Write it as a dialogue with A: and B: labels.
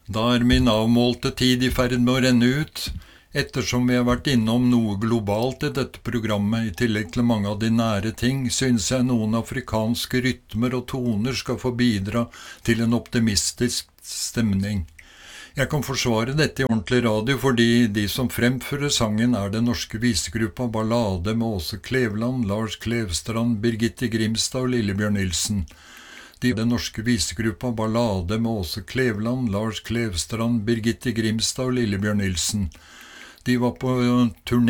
A: Da min avmålte tid I ferd med å renne ut. Ettersom vi har vært innom noe globalt I dette programmet, I tillegg til mange av de nære ting, synes jeg noen afrikanske rytmer og toner skal få bidra til en optimistisk stemning. Jeg kan forsvare dette I ordentlig radio fordi de som fremfører sangen den norske visegruppa Ballade med Åse Kleveland, Lars Klevstrand, Birgitte Grimstad og Lillebjørn Nilsen. Den norske visegruppa Ballade med Åse Kleveland, Lars Klevstrand, Birgitte Grimstad og Lillebjørn Nilsen. De var på turné